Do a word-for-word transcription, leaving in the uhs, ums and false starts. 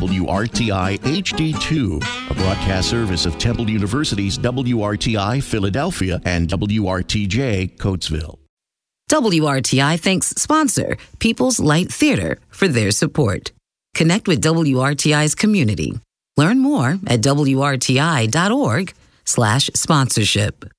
W R T I H D two, a broadcast service of Temple University's W R T I Philadelphia and W R T J Coatesville. W R T I thanks sponsor People's Light Theater for their support. Connect with W R T I's community. Learn more at W R T I dot org slash sponsorship.